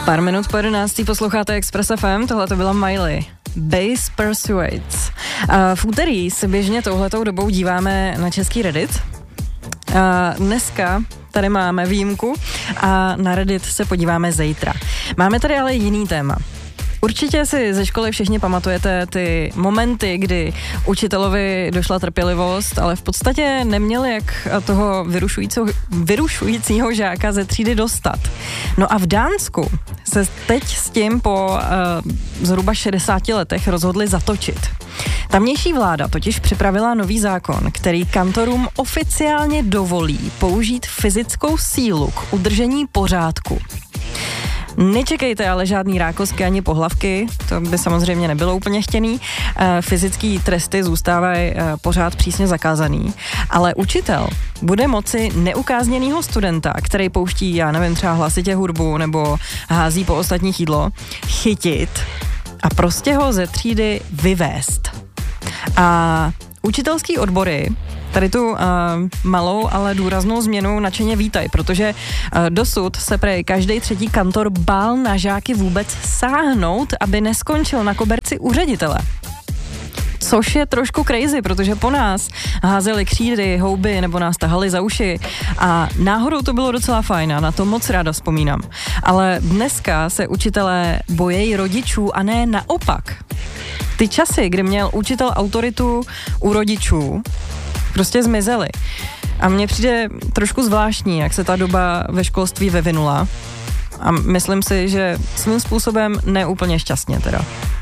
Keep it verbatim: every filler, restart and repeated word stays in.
Pár minut po jedenáctý posloucháte Express F M, tohle to byla Miley. Base Persuades. A v úterý se běžně touhletou dobou díváme na český Reddit. A dneska tady máme výjimku a na Reddit se podíváme zítra. Máme tady ale jiný téma. Určitě si ze školy všichni pamatujete ty momenty, kdy učitelovi došla trpělivost, ale v podstatě neměli jak toho vyrušujícího, vyrušujícího žáka ze třídy dostat. No a v Dánsku se teď s tím po uh, zhruba šedesáti letech rozhodli zatočit. Tamnější vláda totiž připravila nový zákon, který kantorům oficiálně dovolí použít fyzickou sílu k udržení pořádku. Nečekejte ale žádný rákosky ani pohlavky, to by samozřejmě nebylo úplně chtěný. Fyzický tresty zůstávají pořád přísně zakázaný, ale učitel bude moci neukázněnýho studenta, který pouští, já nevím, třeba hlasitě hudbu nebo hází po ostatních jídlo, chytit a prostě ho ze třídy vyvést. A učitelský odbory tady tu uh, malou, ale důraznou změnu nadšeně vítají, protože uh, dosud se prej každý třetí kantor bál na žáky vůbec sáhnout, aby neskončil na koberci u ředitele. Což je trošku crazy, protože po nás házeli křídy, houby nebo nás tahali za uši a náhodou to bylo docela fajn a na to moc ráda vzpomínám. Ale dneska se učitelé bojejí rodičů a ne naopak. Ty časy, kdy měl učitel autoritu u rodičů, prostě zmizely. A mně přijde trošku zvláštní, jak se ta doba ve školství vyvinula. A myslím si, že svým způsobem neúplně šťastně teda.